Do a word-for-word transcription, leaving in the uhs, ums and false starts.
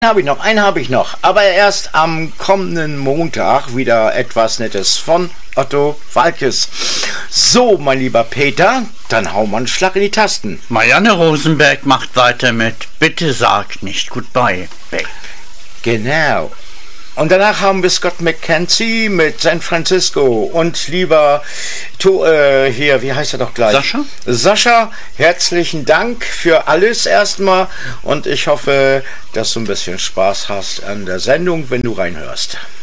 Habe ich noch, einen habe ich noch, aber erst am kommenden Montag wieder etwas Nettes von Otto Waalkes. So, mein lieber Peter, dann hau mal einen Schlag in die Tasten. Marianne Rosenberg macht weiter mit Bitte sag nicht Goodbye, Babe. Genau. Und danach haben wir Scott McKenzie mit San Francisco. Und lieber to, äh, hier, wie heißt er doch gleich? Sascha? Sascha, herzlichen Dank für alles erstmal. Und ich hoffe, dass du ein bisschen Spaß hast an der Sendung, wenn du reinhörst.